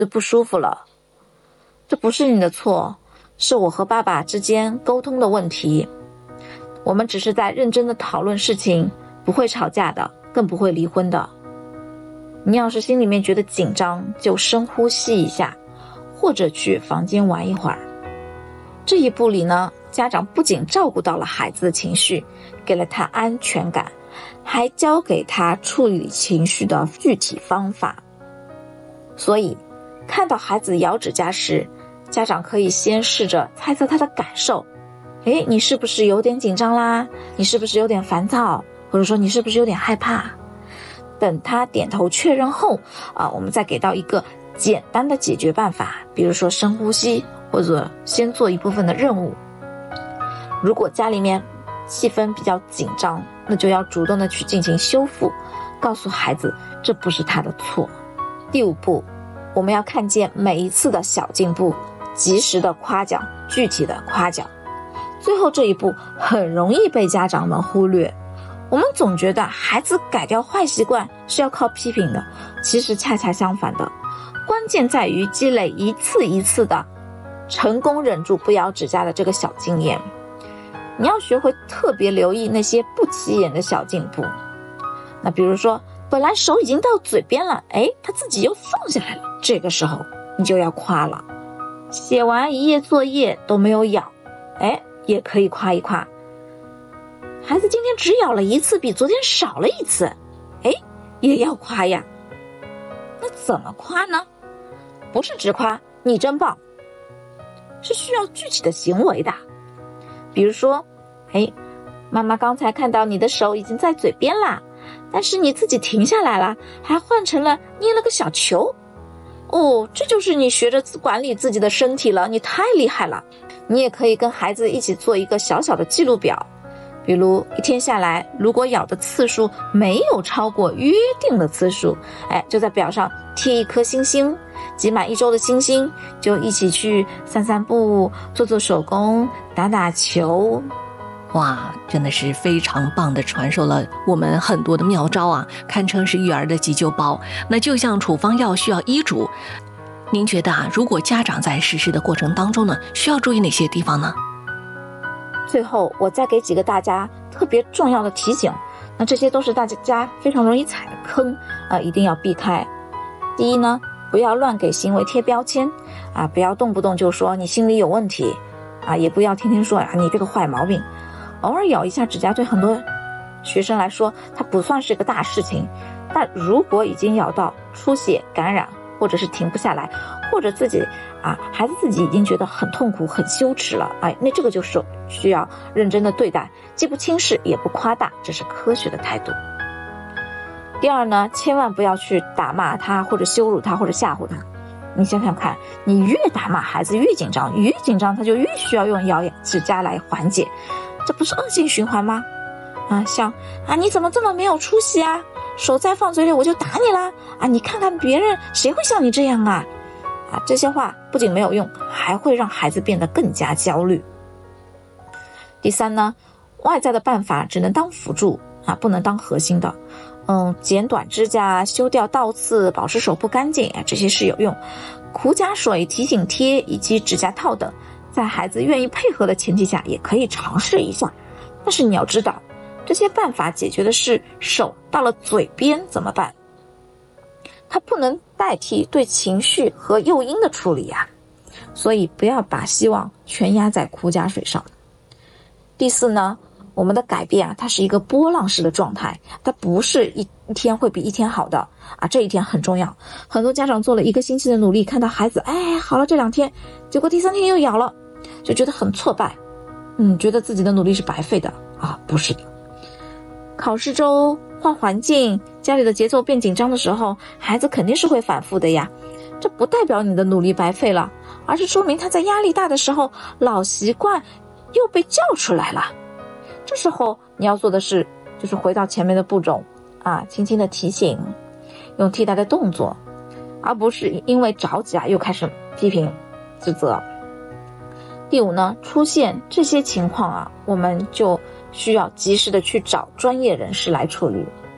子不舒服了。这不是你的错，是我和爸爸之间沟通的问题。我们只是在认真的讨论事情，不会吵架的，更不会离婚的。你要是心里面觉得紧张，就深呼吸一下，或者去房间玩一会儿。这一步里呢，家长不仅照顾到了孩子的情绪，给了他安全感，还教给他处理情绪的具体方法。所以看到孩子咬指甲时，家长可以先试着猜测他的感受。你是不是有点紧张啦？你是不是有点烦躁？或者说你是不是有点害怕？等他点头确认后我们再给到一个简单的解决办法，比如说深呼吸，或者先做一部分的任务。如果家里面气氛比较紧张，那就要主动的去进行修复，告诉孩子这不是他的错。第5步，我们要看见每一次的小进步，及时的夸奖，具体的夸奖。最后这一步很容易被家长们忽略。我们总觉得孩子改掉坏习惯是要靠批评的，其实恰恰相反的，关键在于积累一次一次的成功忍住不咬指甲的这个小经验。你要学会特别留意那些不起眼的小进步。那比如说本来手已经到嘴边了，他自己又放下来了，这个时候你就要夸了。写完一页作业都没有咬，也可以夸一夸。孩子今天只咬了1次，比昨天少了1次，也要夸呀。那怎么夸呢？不是只夸你真棒，是需要具体的行为的。比如说妈妈刚才看到你的手已经在嘴边啦，但是你自己停下来了，还换成了捏了个小球。这就是你学着管理自己的身体了，你太厉害了。你也可以跟孩子一起做一个小小的记录表，比如一天下来，如果咬的次数没有超过约定的次数，就在表上贴一颗星星，集满1周的星星，就一起去散散步，做做手工，打打球。 哇，真的是非常棒的传授了我们很多的妙招啊，堪称是育儿的急救包。那就像处方药需要医嘱，您觉得如果家长在实施的过程当中呢，需要注意哪些地方呢？ 最后我再给几个大家特别重要的提醒，那这些都是大家非常容易踩的坑一定要避开。第一呢，不要乱给行为贴标签不要动不动就说你心里有问题也不要天天说你这个坏毛病。偶尔咬一下指甲对很多学生来说它不算是个大事情，但如果已经咬到出血感染，或者是停不下来，或者自己孩子自己已经觉得很痛苦很羞耻了那这个就是需要认真的对待，既不轻视也不夸大，这是科学的态度。第二呢，千万不要去打骂他或者羞辱他或者吓唬他。你想想看，你越打骂孩子越紧张，越紧张他就越需要用咬指甲来缓解，这不是恶性循环吗？像你怎么这么没有出息啊，手再放嘴里我就打你啦你看看别人谁会像你这样这些话不仅没有用，还会让孩子变得更加焦虑。第三呢，外在的办法只能当辅助不能当核心的。剪短指甲，修掉倒刺，保持手不干净这些是有用。苦甲水、提醒贴以及指甲套等，在孩子愿意配合的前提下也可以尝试一下。但是你要知道，这些办法解决的是手到了嘴边怎么办，它不能代替对情绪和诱因的处理所以不要把希望全压在苦甲水上。第四呢，我们的改变它是一个波浪式的状态，它不是一天会比一天好的这一天很重要。很多家长做了1个星期的努力，看到孩子好了这2天，结果第3天又咬了，就觉得很挫败，觉得自己的努力是白费的不是的。考试周换环境，家里的节奏变紧张的时候，孩子肯定是会反复的呀，这不代表你的努力白费了，而是说明他在压力大的时候老习惯又被叫出来了。这时候你要做的是就是回到前面的步骤轻轻的提醒，用替代的动作，而不是因为着急又开始批评指责。第5呢，出现这些情况我们就需要及时的去找专业人士来处理。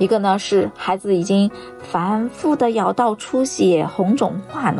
一个呢是孩子已经反复的咬到出血、红肿化脓。